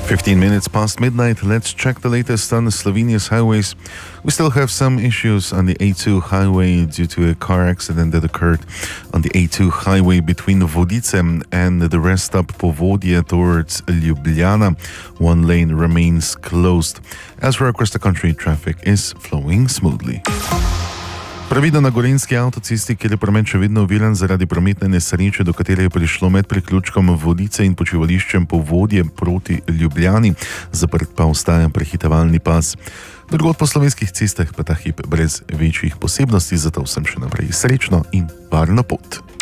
15 minutes past midnight, let's check the latest on Slovenia's highways. We still have some issues on the A2 highway due to a car accident that occurred on the A2 highway between Vodice and the rest stop Povodje towards Ljubljana. One lane remains closed. As for across the country, traffic is flowing smoothly. Previdno na Gorenjski avtocesti, kjer je promet še vedno oviran zaradi prometne nesreče, do katere je prišlo med priključkom Vodice in počivališčem Povodje proti Ljubljani, zaprt pa ostaja prehitevalni pas. Drugod po slovenskih cestah pa ta hip brez večjih posebnosti, zato vsem še naprej srečno in varno pot.